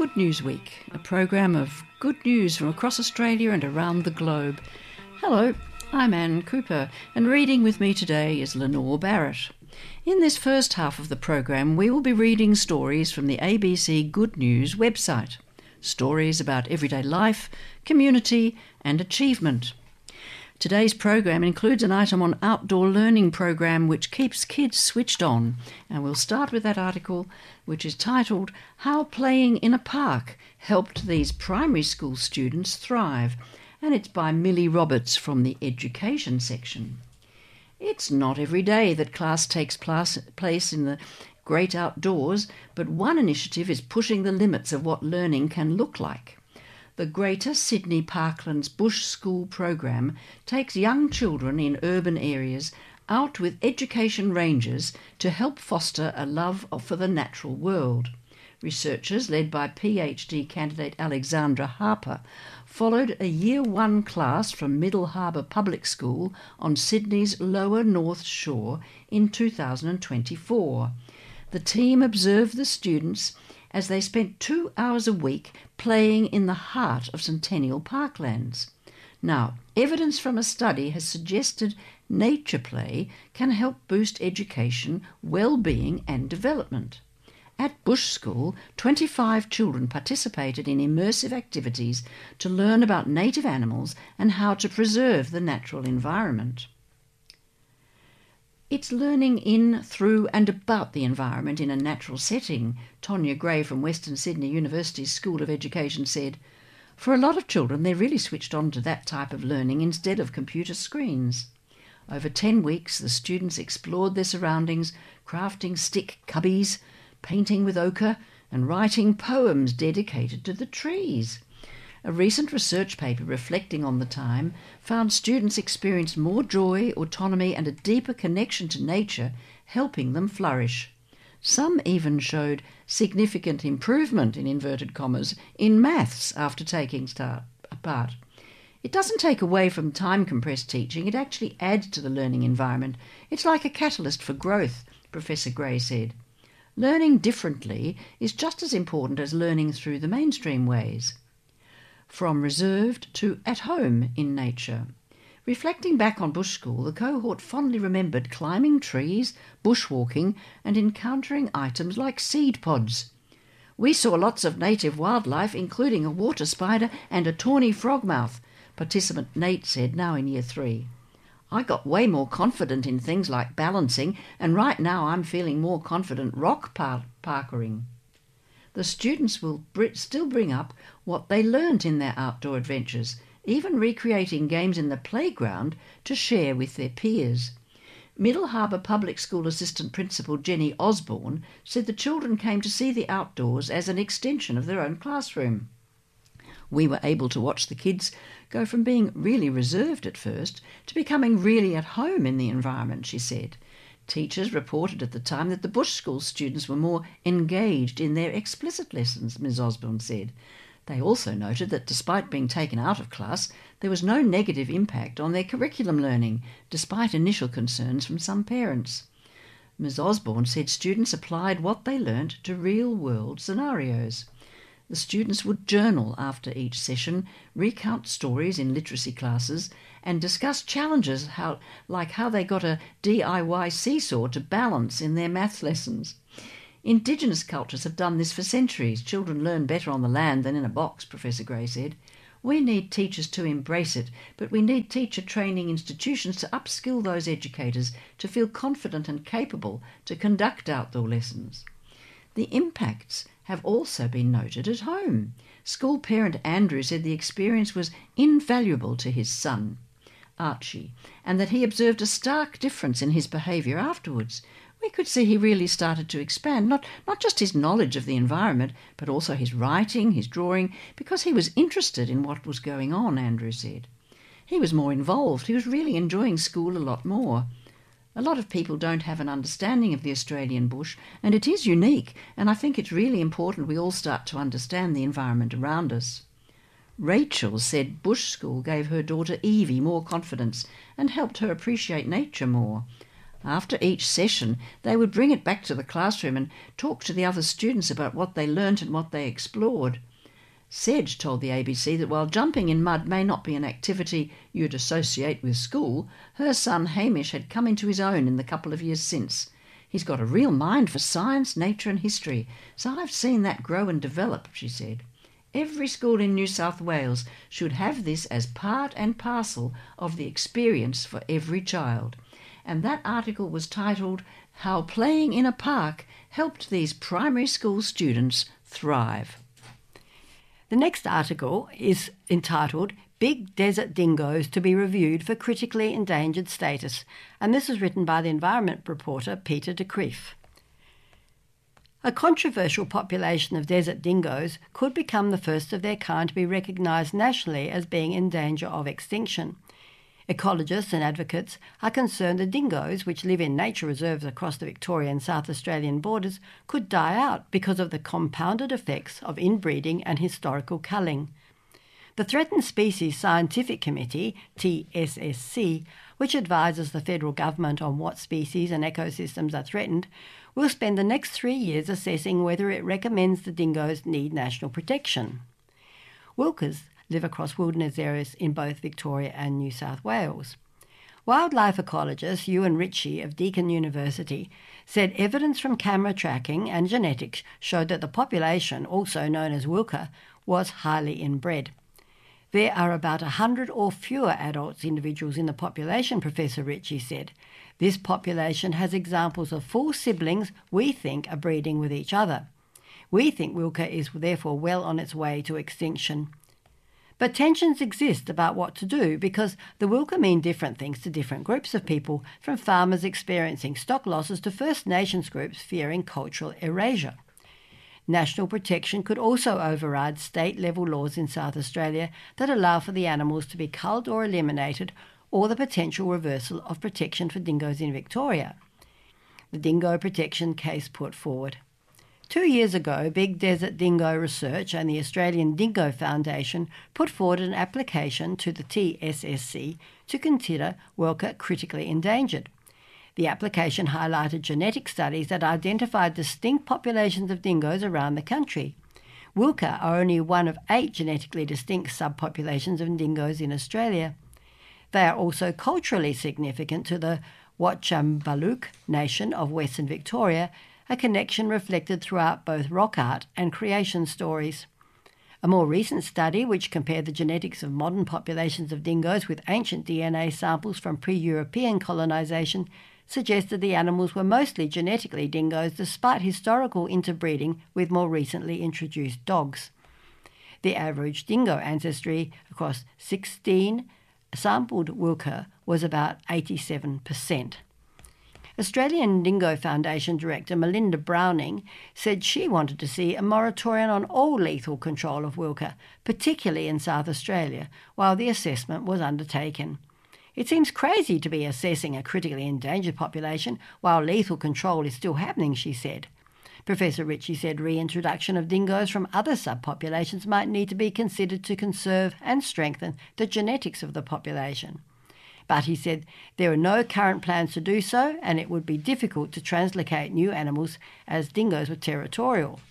Good News Week, a program of good news from across Australia and around the globe. Hello, I'm Anne Cooper, and reading with me today is Lenore Barrett. In this first half of the program, we will be reading stories from the ABC Good News website. Stories about everyday life, community and achievement. Today's program includes an item on outdoor learning program which keeps kids switched on, and we'll start with that article which is titled How Playing in a Park Helped These Primary School Students Thrive, and it's by Millie Roberts from the Education section. It's not every day that class takes place in the great outdoors, but one initiative is pushing the limits of what learning can look like. The Greater Sydney Parklands Bush School program takes young children in urban areas out with education rangers to help foster a love for the natural world. Researchers, led by PhD candidate Alexandra Harper, followed a Year 1 class from Middle Harbour Public School on Sydney's Lower North Shore in 2024. The team observed the students as they spent 2 hours a week playing in the heart of Centennial Parklands. Now, evidence from a study has suggested nature play can help boost education, well-being and development. At Bush School, 25 children participated in immersive activities to learn about native animals and how to preserve the natural environment. It's learning in, through and about the environment in a natural setting, Tonya Gray from Western Sydney University's School of Education said. For a lot of children, they're really switched on to that type of learning instead of computer screens. Over 10 weeks, the students explored their surroundings, crafting stick cubbies, painting with ochre, and writing poems dedicated to the trees. A recent research paper reflecting on the time found students experienced more joy, autonomy and a deeper connection to nature, helping them flourish. Some even showed significant improvement, in inverted commas, in maths after taking part. It doesn't take away from time-compressed teaching, it actually adds to the learning environment. It's like a catalyst for growth, Professor Gray said. Learning differently is just as important as learning through the mainstream ways. From reserved to at home in nature. Reflecting back on Bush School, the cohort fondly remembered climbing trees, bushwalking and encountering items like seed pods. We saw lots of native wildlife, including a water spider and a tawny frogmouth, participant Nate said, now in Year 3. I got way more confident in things like balancing, and right now I'm feeling more confident rock parkouring. The students will still bring up what they learnt in their outdoor adventures, even recreating games in the playground to share with their peers. Middle Harbour Public School Assistant Principal Jenny Osborne said the children came to see the outdoors as an extension of their own classroom. We were able to watch the kids go from being really reserved at first to becoming really at home in the environment, she said. Teachers reported at the time that the Bush School students were more engaged in their explicit lessons, Ms Osborne said. They also noted that despite being taken out of class, there was no negative impact on their curriculum learning, despite initial concerns from some parents. Ms Osborne said students applied what they learnt to real-world scenarios. The students would journal after each session, recount stories in literacy classes, and discuss challenges like how they got a DIY seesaw to balance in their maths lessons. Indigenous cultures have done this for centuries. Children learn better on the land than in a box, Professor Gray said. We need teachers to embrace it, but we need teacher training institutions to upskill those educators to feel confident and capable to conduct outdoor lessons. The impacts have also been noted at home. School parent Andrew said the experience was invaluable to his son, Archie, and that he observed a stark difference in his behaviour afterwards. We could see he really started to expand, not just his knowledge of the environment, but also his writing, his drawing, because he was interested in what was going on, Andrew said. He was more involved. He was really enjoying school a lot more. A lot of people don't have an understanding of the Australian bush, and it is unique, and I think it's really important we all start to understand the environment around us. Rachel said Bush School gave her daughter Evie more confidence and helped her appreciate nature more. After each session, they would bring it back to the classroom and talk to the other students about what they learnt and what they explored. Sedge told the ABC that while jumping in mud may not be an activity you'd associate with school, her son Hamish had come into his own in the couple of years since. He's got a real mind for science, nature and history, so I've seen that grow and develop, she said. Every school in New South Wales should have this as part and parcel of the experience for every child. And that article was titled, How Playing in a Park Helped These Primary School Students Thrive. The next article is entitled Big Desert Dingoes to be Reviewed for Critically Endangered Status, and this is written by the environment reporter Peter de Kreef. A controversial population of desert dingoes could become the first of their kind to be recognised nationally as being in danger of extinction. Ecologists and advocates are concerned the dingoes, which live in nature reserves across the Victorian and South Australian borders, could die out because of the compounded effects of inbreeding and historical culling. The Threatened Species Scientific Committee, TSSC, which advises the federal government on what species and ecosystems are threatened, will spend the next 3 years assessing whether it recommends the dingoes need national protection. Wilkers live across wilderness areas in both Victoria and New South Wales. Wildlife ecologist Ewan Ritchie of Deakin University said evidence from camera tracking and genetics showed that the population, also known as Wilker, was highly inbred. There are about 100 or fewer adult individuals in the population, Professor Ritchie said. This population has examples of full siblings we think are breeding with each other. We think Wilker is therefore well on its way to extinction. But tensions exist about what to do because the Wilker mean different things to different groups of people, from farmers experiencing stock losses to First Nations groups fearing cultural erasure. National protection could also override state-level laws in South Australia that allow for the animals to be culled or eliminated, or the potential reversal of protection for dingoes in Victoria. The dingo protection case put forward. 2 years ago, Big Desert Dingo Research and the Australian Dingo Foundation put forward an application to the TSSC to consider Wilker critically endangered. The application highlighted genetic studies that identified distinct populations of dingoes around the country. Wilker are only one of 8 genetically distinct subpopulations of dingoes in Australia. They are also culturally significant to the Wotjambalook Nation of Western Victoria, a connection reflected throughout both rock art and creation stories. A more recent study, which compared the genetics of modern populations of dingoes with ancient DNA samples from pre-European colonisation, suggested the animals were mostly genetically dingoes despite historical interbreeding with more recently introduced dogs. The average dingo ancestry across 16 sampled Wilker was about 87%. Australian Dingo Foundation Director Melinda Browning said she wanted to see a moratorium on all lethal control of Wilker, particularly in South Australia, while the assessment was undertaken. It seems crazy to be assessing a critically endangered population while lethal control is still happening, she said. Professor Ritchie said reintroduction of dingoes from other subpopulations might need to be considered to conserve and strengthen the genetics of the population. But he said there are no current plans to do so, and it would be difficult to translocate new animals as dingoes were territorial.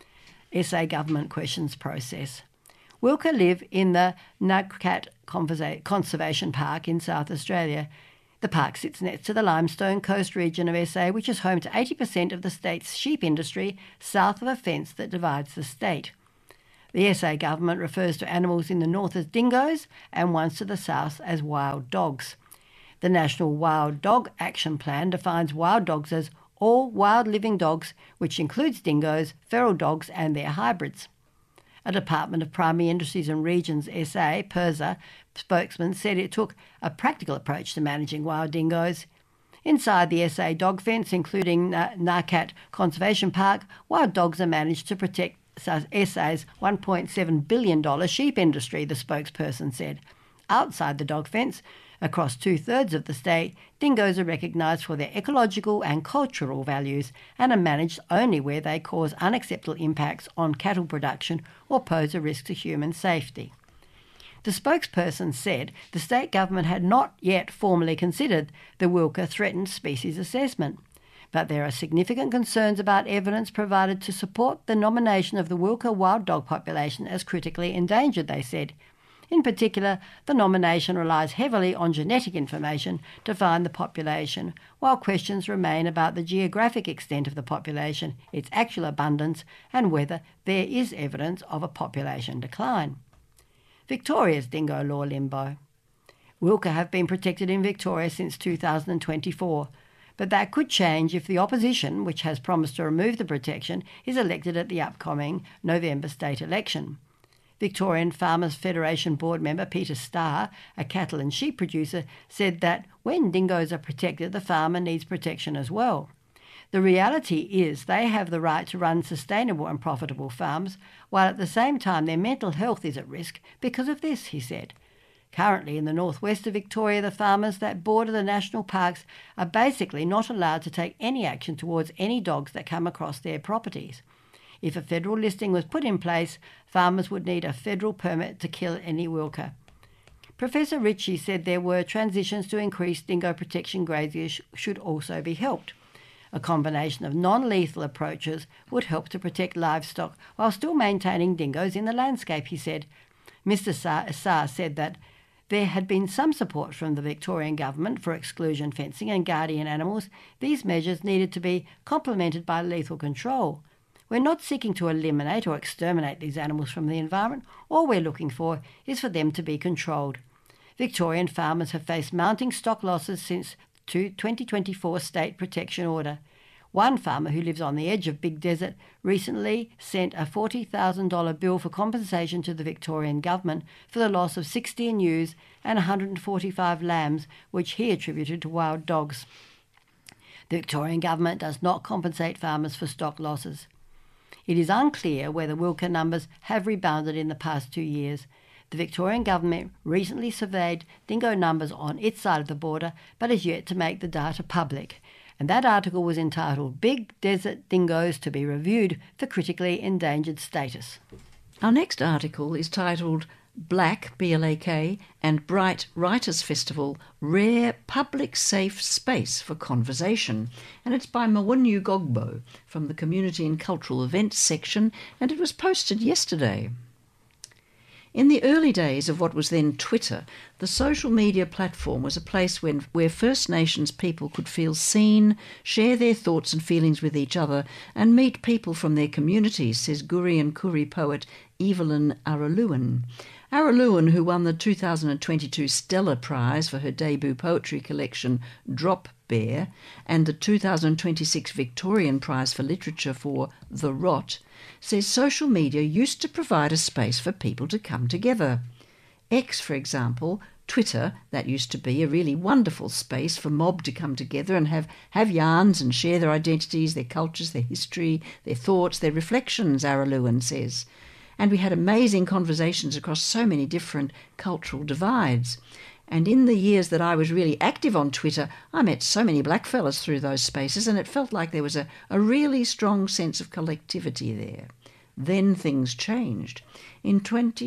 SA government questions process. Wilker live in the Nugcat Conservation Park in South Australia. The park sits next to the Limestone Coast region of SA, which is home to 80% of the state's sheep industry, south of a fence that divides the state. The SA government refers to animals in the north as dingoes and ones to the south as wild dogs. The National Wild Dog Action Plan defines wild dogs as all wild living dogs, which includes dingoes, feral dogs and their hybrids. A Department of Primary Industries and Regions SA, PIRSA, spokesman said it took a practical approach to managing wild dingoes. Inside the SA dog fence, including Nugcat Conservation Park, wild dogs are managed to protect SA's $1.7 billion sheep industry, the spokesperson said. Outside the dog fence, across 2/3 of the state, dingoes are recognised for their ecological and cultural values and are managed only where they cause unacceptable impacts on cattle production or pose a risk to human safety. The spokesperson said the state government had not yet formally considered the Wilka threatened species assessment, but there are significant concerns about evidence provided to support the nomination of the Wilka wild dog population as critically endangered, they said. In particular, the nomination relies heavily on genetic information to find the population, while questions remain about the geographic extent of the population, its actual abundance, and whether there is evidence of a population decline. Victoria's dingo law limbo. Wilka have been protected in Victoria since 2024, but that could change if the opposition, which has promised to remove the protection, is elected at the upcoming November state election. Victorian Farmers Federation board member Peter Starr, a cattle and sheep producer, said that when dingoes are protected, the farmer needs protection as well. The reality is they have the right to run sustainable and profitable farms, while at the same time their mental health is at risk because of this, he said. Currently in the northwest of Victoria, the farmers that border the national parks are basically not allowed to take any action towards any dogs that come across their properties. If a federal listing was put in place, farmers would need a federal permit to kill any Wilka. Professor Ritchie said there were transitions to increase dingo protection graziers should also be helped. A combination of non-lethal approaches would help to protect livestock while still maintaining dingoes in the landscape, he said. Mr. Sarr said that there had been some support from the Victorian government for exclusion fencing and guardian animals. These measures needed to be complemented by lethal control. We're not seeking to eliminate or exterminate these animals from the environment. All we're looking for is for them to be controlled. Victorian farmers have faced mounting stock losses since the 2024 state protection order. One farmer who lives on the edge of Big Desert recently sent a $40,000 bill for compensation to the Victorian government for the loss of 60 ewes and 145 lambs, which he attributed to wild dogs. The Victorian government does not compensate farmers for stock losses. It is unclear whether Wilka numbers have rebounded in the past 2 years. The Victorian government recently surveyed dingo numbers on its side of the border, but has yet to make the data public. And that article was entitled Big Desert Dingoes to be Reviewed for Critically Endangered Status. Our next article is titled Black, BLAK, and Bright Writers Festival, Rare Public Safe Space for Conversation, and it's by Mawunyu Gogbo from the Community and Cultural Events section, and it was posted yesterday. In the early days of what was then Twitter, the social media platform was a place where First Nations people could feel seen, share their thoughts and feelings with each other, and meet people from their communities, says Guri and Kuri poet Evelyn Araluan. Araluan, who won the 2022 Stella Prize for her debut poetry collection Drop Bear and the 2026 Victorian Prize for Literature for The Rot, says social media used to provide a space for people to come together. X, for example, Twitter, that used to be a really wonderful space for mob to come together and have yarns and share their identities, their cultures, their history, their thoughts, their reflections, Araluan says. And we had amazing conversations across so many different cultural divides. And in the years that I was really active on Twitter, I met so many blackfellas through those spaces, and it felt like there was a really strong sense of collectivity there. Then things changed. In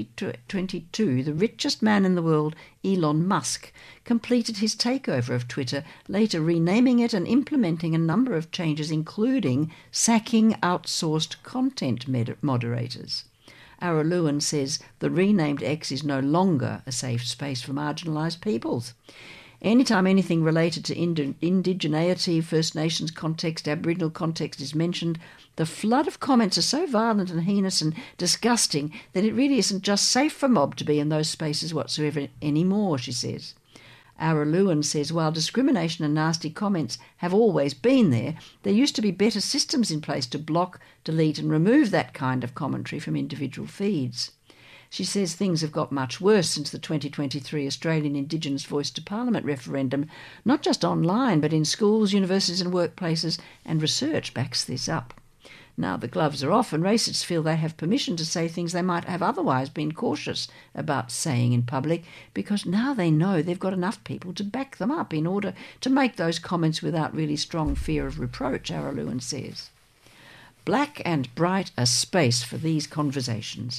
2022, the richest man in the world, Elon Musk, completed his takeover of Twitter, later renaming it and implementing a number of changes, including sacking outsourced content moderators. Araluan says the renamed X is no longer a safe space for marginalised peoples. Anytime anything related to indigeneity, First Nations context, Aboriginal context is mentioned, the flood of comments are so violent and heinous and disgusting that it really isn't just safe for mob to be in those spaces whatsoever anymore, she says. Araluan says while discrimination and nasty comments have always been there, there used to be better systems in place to block, delete and remove that kind of commentary from individual feeds. She says things have got much worse since the 2023 Australian Indigenous Voice to Parliament referendum, not just online but in schools, universities and workplaces, and research backs this up. Now the gloves are off and racists feel they have permission to say things they might have otherwise been cautious about saying in public, because now they know they've got enough people to back them up in order to make those comments without really strong fear of reproach, Araluan says. Black and bright a space for these conversations.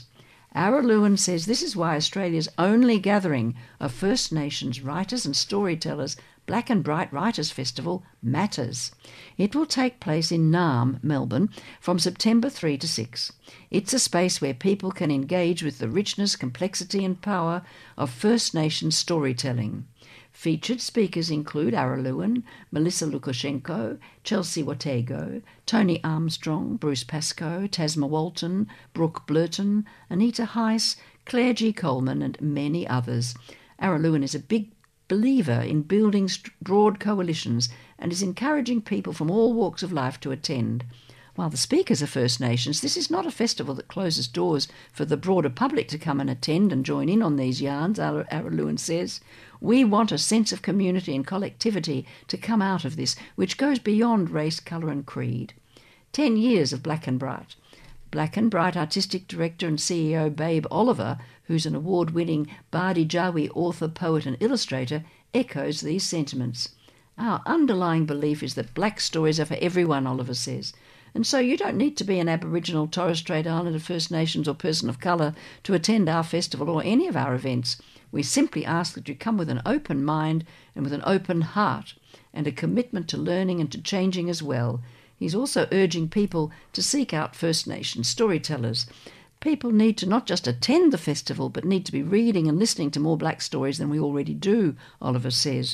Araluen says this is why Australia's only gathering of First Nations writers and storytellers, Black and Bright Writers Festival, matters. It will take place in Naarm, Melbourne, from September 3 to 6. It's a space where people can engage with the richness, complexity and power of First Nations storytelling. Featured speakers include Araluen, Melissa Lukashenko, Chelsea Watego, Tony Armstrong, Bruce Pascoe, Tasma Walton, Brooke Blurton, Anita Heiss, Claire G. Coleman and many others. Araluen is a big believer in building broad coalitions and is encouraging people from all walks of life to attend. While the speakers are First Nations, this is not a festival that closes doors for the broader public to come and attend and join in on these yarns, Araluen says. We want a sense of community and collectivity to come out of this, which goes beyond race, colour and creed. 10 years of Black and Bright. Black and Bright Artistic Director and CEO Babe Oliver, who's an award-winning Bardi Jawi author, poet and illustrator, echoes these sentiments. Our underlying belief is that black stories are for everyone, Oliver says. And so you don't need to be an Aboriginal, Torres Strait Islander, First Nations or person of colour to attend our festival or any of our events. We simply ask that you come with an open mind and with an open heart and a commitment to learning and to changing as well. He's also urging people to seek out First Nations storytellers. People need to not just attend the festival but need to be reading and listening to more black stories than we already do, Oliver says.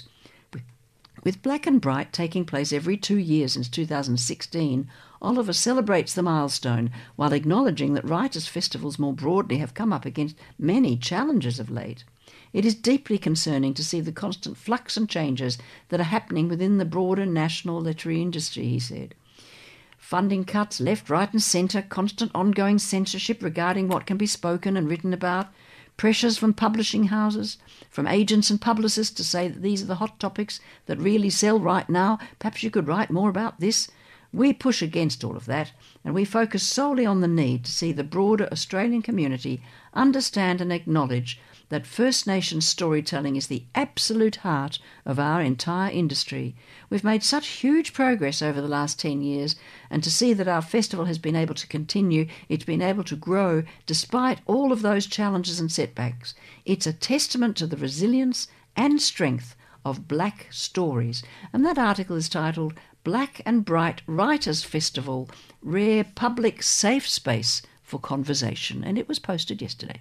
With Black and Bright taking place every 2 years since 2016, Oliver celebrates the milestone while acknowledging that writers' festivals more broadly have come up against many challenges of late. It is deeply concerning to see the constant flux and changes that are happening within the broader national literary industry, he said. Funding cuts left, right and centre, constant ongoing censorship regarding what can be spoken and written about, pressures from publishing houses, from agents and publicists to say that these are the hot topics that really sell right now. Perhaps you could write more about this. We push against all of that, and we focus solely on the need to see the broader Australian community understand and acknowledge that First Nations storytelling is the absolute heart of our entire industry. We've made such huge progress over the last 10 years, and to see that our festival has been able to continue, it's been able to grow despite all of those challenges and setbacks. It's a testament to the resilience and strength of black stories. And that article is titled Black and Bright Writers Festival, Rare Public Safe Space for Conversation, and it was posted yesterday.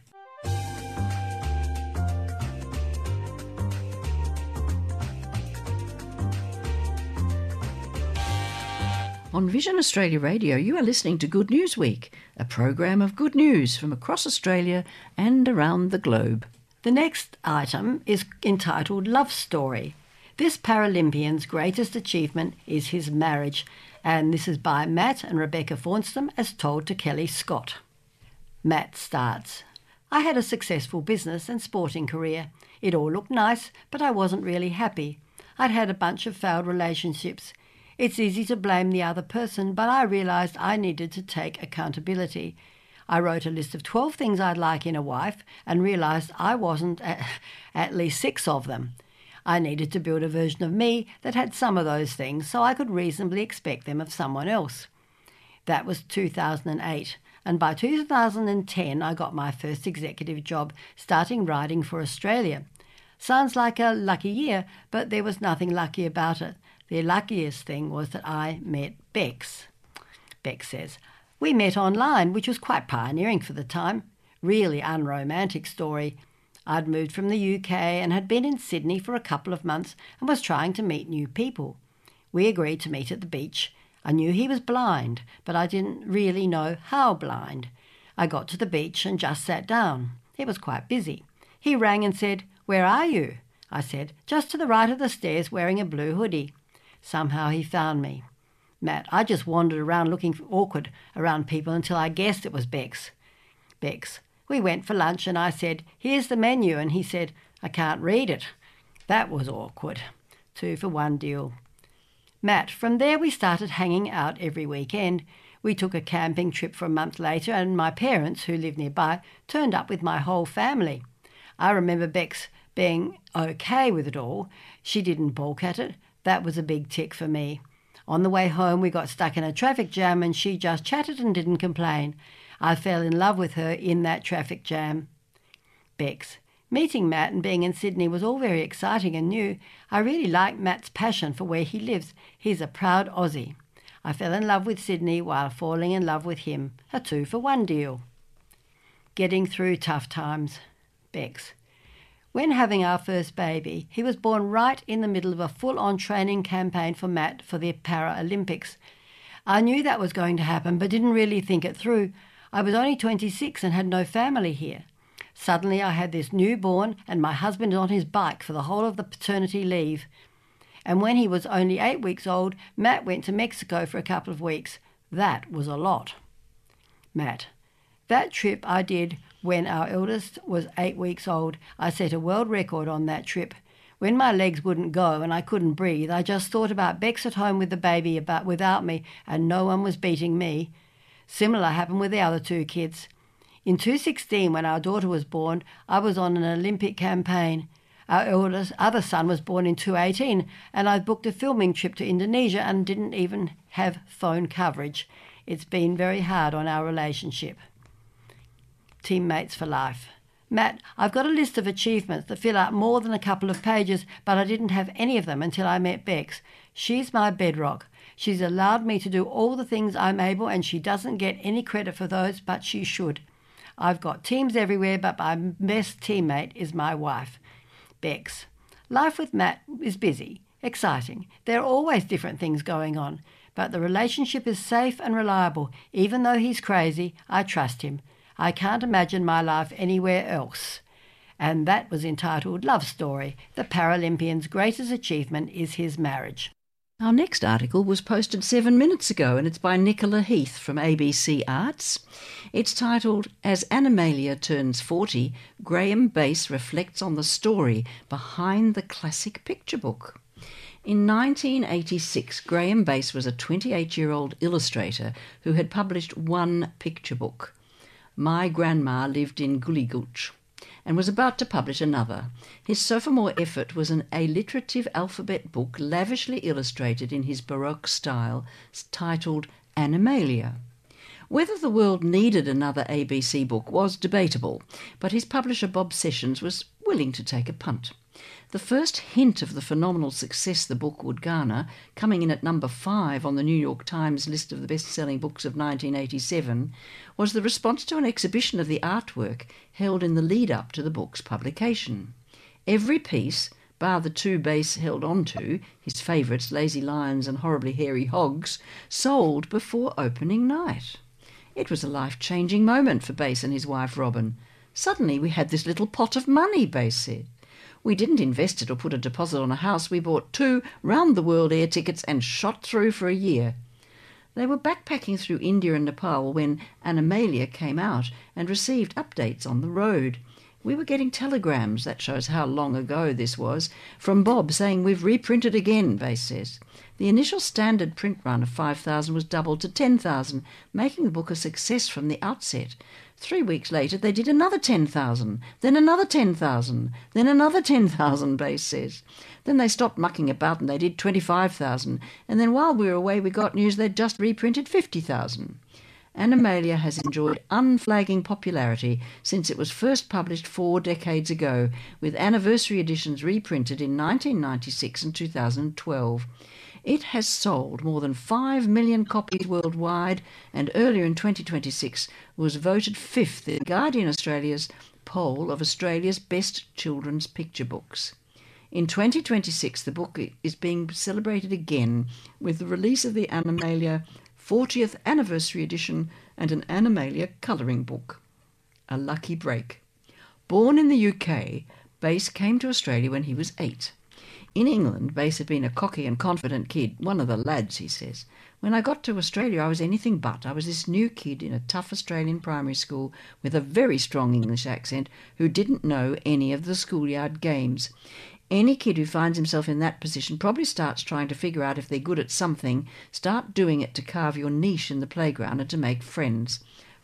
On Vision Australia Radio, you are listening to Good News Week, a program of good news from across Australia and around the globe. The next item is entitled Love Story. This Paralympian's greatest achievement is his marriage, and this is by Matt and Rebecca Fornstam as told to Kelly Scott. Matt starts. I had a successful business and sporting career. It all looked nice, but I wasn't really happy. I'd had a bunch of failed relationships. It's easy to blame the other person, but I realised I needed to take accountability. I wrote a list of 12 things I'd like in a wife and realised I wasn't at least 6 of them. I needed to build a version of me that had some of those things so I could reasonably expect them of someone else. That was 2008, and by 2010 I got my first executive job, starting writing for Australia. Sounds like a lucky year, but there was nothing lucky about it. The luckiest thing was that I met Bex. Bex says, we met online, which was quite pioneering for the time. Really unromantic story. I'd moved from the UK and had been in Sydney for a couple of months and was trying to meet new people. We agreed to meet at the beach. I knew he was blind, but I didn't really know how blind. I got to the beach and just sat down. It was quite busy. He rang and said, where are you? I said, just to the right of the stairs wearing a blue hoodie. Somehow he found me. Matt, I just wandered around looking awkward around people until I guessed it was Bex. Bex, we went for lunch and I said, here's the menu, and he said, I can't read it. That was awkward. 2 for 1 deal. Matt, from there we started hanging out every weekend. We took a camping trip for a month later and my parents, who live nearby, turned up with my whole family. I remember Bex being okay with it all. She didn't balk at it. That was a big tick for me. On the way home, we got stuck in a traffic jam and she just chatted and didn't complain. I fell in love with her in that traffic jam. Bex. Meeting Matt and being in Sydney was all very exciting and new. I really like Matt's passion for where he lives. He's a proud Aussie. I fell in love with Sydney while falling in love with him. A 2-for-1 deal. Getting through tough times. Bex. When having our first baby, he was born right in the middle of a full-on training campaign for Matt for the Paralympics. I knew that was going to happen, but didn't really think it through. I was only 26 and had no family here. Suddenly I had this newborn and my husband on his bike for the whole of the paternity leave. And when he was only 8 weeks old, Matt went to Mexico for a couple of weeks. That was a lot. Matt. That trip I did when our eldest was 8 weeks old. I set a world record on that trip. When my legs wouldn't go and I couldn't breathe, I just thought about Bex at home with the baby without me, and no one was beating me. Similar happened with the other 2 kids. In 2016, when our daughter was born, I was on an Olympic campaign. Our other son was born in 2018, and I booked a filming trip to Indonesia and didn't even have phone coverage. It's been very hard on our relationship. Teammates for life. Matt, I've got a list of achievements that fill out more than a couple of pages, but I didn't have any of them until I met Bex. She's my bedrock. She's allowed me to do all the things I'm able, and she doesn't get any credit for those, but she should. I've got teams everywhere, but my best teammate is my wife. Bex. Life with Matt is busy, exciting. There are always different things going on, but the relationship is safe and reliable. Even though he's crazy, I trust him. I can't imagine my life anywhere else. And that was entitled Love Story. The Paralympian's greatest achievement is his marriage. Our next article was posted 7 minutes ago, and it's by Nicola Heath from ABC Arts. It's titled, As Animalia Turns 40, Graham Base Reflects on the Story Behind the Classic Picture Book. In 1986, Graham Base was a 28-year-old illustrator who had published one picture book, My Grandma Lived in Gully-Gulch, and was about to publish another. His sophomore effort was an alliterative alphabet book lavishly illustrated in his Baroque style, titled Animalia. Whether the world needed another ABC book was debatable, but his publisher Bob Sessions was willing to take a punt. The first hint of the phenomenal success the book would garner, coming in at number 5 on the New York Times list of the best-selling books of 1987, was the response to an exhibition of the artwork held in the lead-up to the book's publication. Every piece, bar the 2 Base held onto, his favourites, lazy lions and horribly hairy hogs, sold before opening night. It was a life-changing moment for Base and his wife Robin. Suddenly we had this little pot of money, Base said. We didn't invest it or put a deposit on a house. We bought 2 round-the-world air tickets and shot through for a year. They were backpacking through India and Nepal when Animalia came out and received updates on the road. We were getting telegrams, that shows how long ago this was, from Bob saying we've reprinted again, Base says. The initial standard print run of 5,000 was doubled to 10,000, making the book a success from the outset. 3 weeks later they did another 10,000, then another 10,000, then another 10,000, Base says. Then they stopped mucking about and they did 25,000, and then while we were away we got news they'd just reprinted 50,000. Animalia has enjoyed unflagging popularity since it was first published 4 decades ago, with anniversary editions reprinted in 1996 and 2012. It has sold more than 5 million copies worldwide, and earlier in 2026 was voted 5th in Guardian Australia's poll of Australia's best children's picture books. In 2026, the book is being celebrated again with the release of the Animalia 40th Anniversary Edition and an Animalia colouring book. A lucky break. Born in the UK, Base came to Australia when he was 8. In England, Base had been a cocky and confident kid, one of the lads, he says. When I got to Australia, I was anything but. I was this new kid in a tough Australian primary school with a very strong English accent who didn't know any of the schoolyard games. Any kid who finds himself in that position probably starts trying to figure out if they're good at something, start doing it to carve your niche in the playground and to make friends.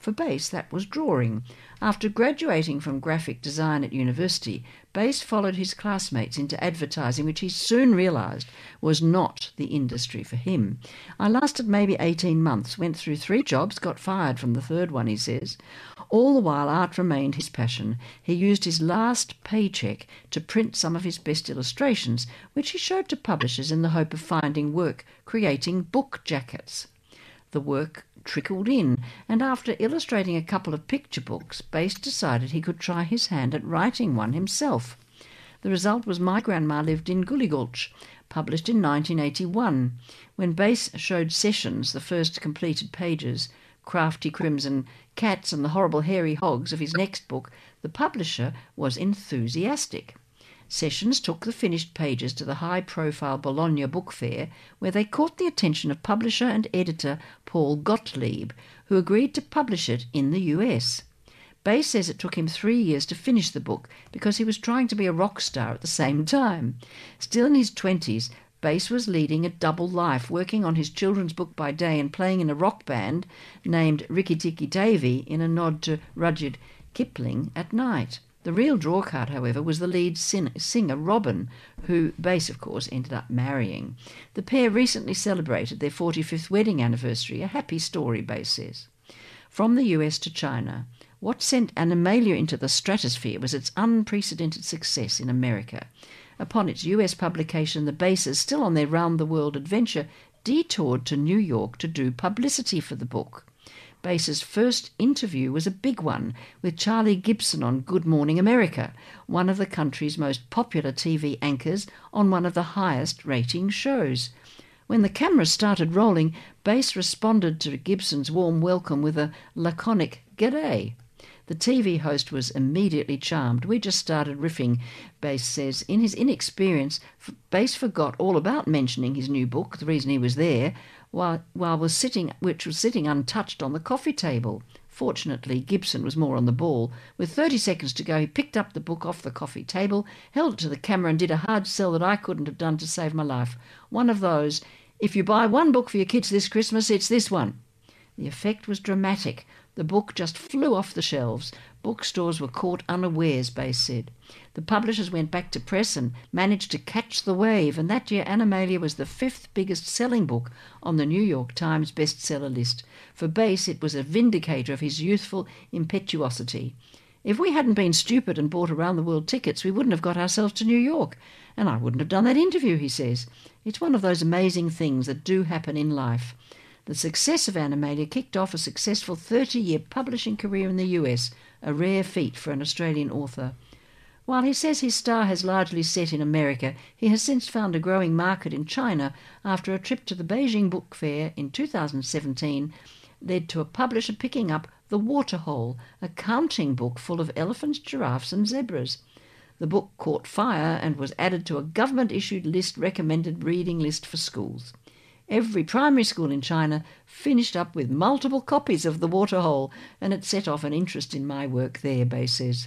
For Bass, that was drawing. After graduating from graphic design at university, Bass followed his classmates into advertising, which he soon realised was not the industry for him. I lasted maybe 18 months, went through 3 jobs, got fired from the third one, he says. All the while art remained his passion. He used his last paycheck to print some of his best illustrations, which he showed to publishers in the hope of finding work creating book jackets. The work trickled in, and after illustrating a couple of picture books, Bass decided he could try his hand at writing one himself. The result was My Grandma Lived in Gulligulch, published in 1981. When Bass showed Sessions the first completed pages, Crafty Crimson Cats and the Horrible Hairy Hogs, of his next book, the publisher was enthusiastic. Sessions took the finished pages to the high-profile Bologna Book Fair, where they caught the attention of publisher and editor Paul Gottlieb, who agreed to publish it in the US. Bass says it took him 3 years to finish the book because he was trying to be a rock star at the same time. Still in his 20s, Bass was leading a double life, working on his children's book by day and playing in a rock band named Rikki Tikki Tavi in a nod to Rudyard Kipling at night. The real drawcard, however, was the lead singer Robin, who Bass, of course, ended up marrying. The pair recently celebrated their 45th wedding anniversary, a happy story, Bass says. From the US to China, what sent Animalia into the stratosphere was its unprecedented success in America. Upon its US publication, the Basses, still on their round-the-world adventure, detoured to New York to do publicity for the book. Bass's first interview was a big one with Charlie Gibson on Good Morning America, one of the country's most popular TV anchors on one of the highest rating shows. When the cameras started rolling, Bass responded to Gibson's warm welcome with a laconic "G'day." The TV host was immediately charmed. We just started riffing, Bass says. In his inexperience, Bass forgot all about mentioning his new book, the reason he was there, which was sitting untouched on the coffee table. Fortunately, Gibson was more on the ball. With 30 seconds to go, he picked up the book off the coffee table, held it to the camera and did a hard sell that I couldn't have done to save my life. One of those, if you buy one book for your kids this Christmas, it's this one. The effect was dramatic. The book just flew off the shelves. Bookstores were caught unawares, Bass said. The publishers went back to press and managed to catch the wave, and that year Animalia was the 5th biggest selling book on the New York Times bestseller list. For Bass, it was a vindicator of his youthful impetuosity. If we hadn't been stupid and bought around-the-world tickets, we wouldn't have got ourselves to New York, and I wouldn't have done that interview, he says. It's one of those amazing things that do happen in life. The success of Animalia kicked off a successful 30-year publishing career in the US, a rare feat for an Australian author. While he says his star has largely set in America, he has since found a growing market in China after a trip to the Beijing Book Fair in 2017 led to a publisher picking up The Waterhole, a counting book full of elephants, giraffes and zebras. The book caught fire and was added to a government-issued recommended reading list for schools. Every primary school in China finished up with multiple copies of The Waterhole, and it set off an interest in my work there, Bass says.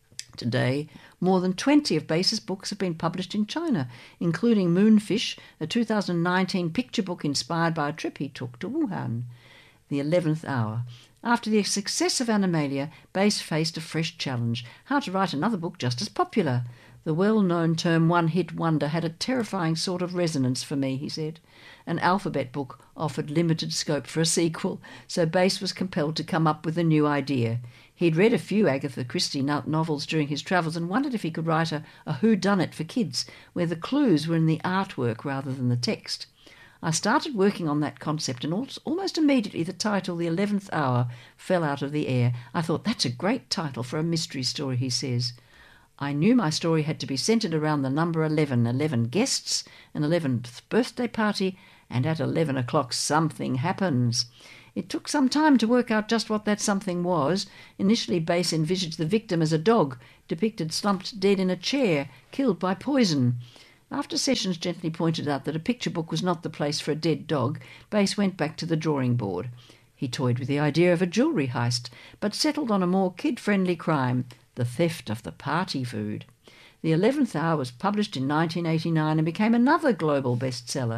Today, more than 20 of Bass's books have been published in China, including Moonfish, a 2019 picture book inspired by a trip he took to Wuhan. The 11th Hour. After the success of Animalia, Bass faced a fresh challenge: how to write another book just as popular. The well-known term one-hit wonder had a terrifying sort of resonance for me, he said. An alphabet book offered limited scope for a sequel, so Bass was compelled to come up with a new idea. He'd read a few Agatha Christie novels during his travels and wondered if he could write a whodunit for kids, where the clues were in the artwork rather than the text. I started working on that concept, and almost immediately the title, The 11th Hour, fell out of the air. I thought, that's a great title for a mystery story, he says. I knew my story had to be centred around the number 11, 11 guests, an 11th birthday party, and at 11 o'clock something happens. It took some time to work out just what that something was. Initially, Bass envisaged the victim as a dog, depicted slumped dead in a chair, killed by poison. After Sessions gently pointed out that a picture book was not the place for a dead dog, Bass went back to the drawing board. He toyed with the idea of a jewellery heist, but settled on a more kid-friendly crime, the theft of the party food. The 11th Hour was published in 1989 and became another global bestseller.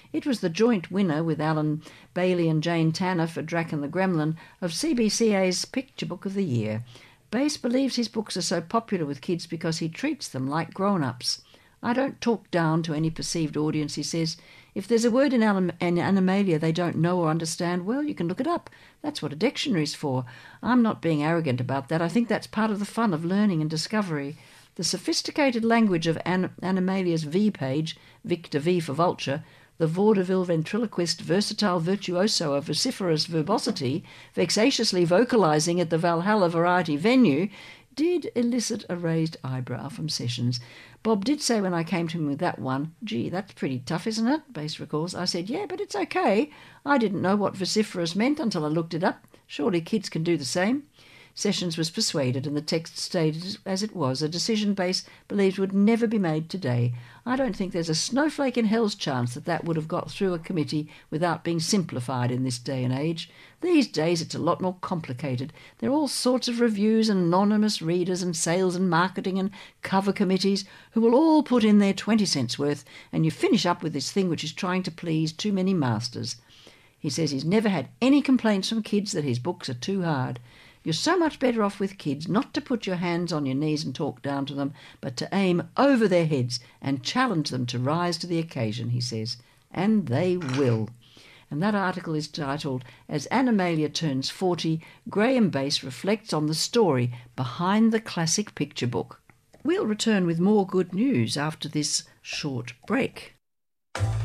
It was the joint winner with Alan Bailey and Jane Tanner for Drac and the Gremlin of CBCA's Picture Book of the Year. Bass believes his books are so popular with kids because he treats them like grown-ups. I don't talk down to any perceived audience, he says. If there's a word in Animalia they don't know or understand, well, you can look it up. That's what a dictionary's for. I'm not being arrogant about that. I think that's part of the fun of learning and discovery. The sophisticated language of Animalia's V page, Victor V for vulture, the vaudeville ventriloquist versatile virtuoso of vociferous verbosity, vexatiously vocalising at the Valhalla Variety venue, did elicit a raised eyebrow from Sessions. Bob did say when I came to him with that one, "Gee, that's pretty tough, isn't it?" Bass recalls. I said, "Yeah, but it's okay. I didn't know what vociferous meant until I looked it up. Surely kids can do the same." Sessions was persuaded and the text stayed as it was, a decision Bass believed would never be made today. I don't think there's a snowflake in hell's chance that would have got through a committee without being simplified in this day and age. These days it's a lot more complicated. There are all sorts of reviews and anonymous readers and sales and marketing and cover committees who will all put in their 20 cents worth, and you finish up with this thing which is trying to please too many masters. He says he's never had any complaints from kids that his books are too hard. You're so much better off with kids not to put your hands on your knees and talk down to them, but to aim over their heads and challenge them to rise to the occasion, he says. And they will. And that article is titled, As Animalia Turns 40, Graham Bass Reflects on the Story Behind the Classic Picture Book. We'll return with more good news after this short break.